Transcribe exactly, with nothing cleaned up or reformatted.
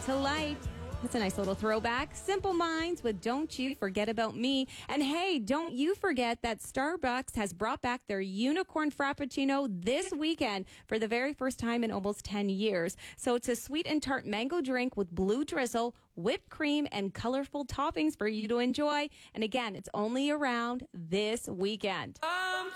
to light. That's a nice little throwback. Simple Minds with Don't You Forget About Me. And hey, don't you forget that Starbucks has brought back their Unicorn Frappuccino this weekend for the very first time in almost ten years. So it's a sweet and tart mango drink with blue drizzle, whipped cream, and colorful toppings for you to enjoy. And again, it's only around this weekend. I'm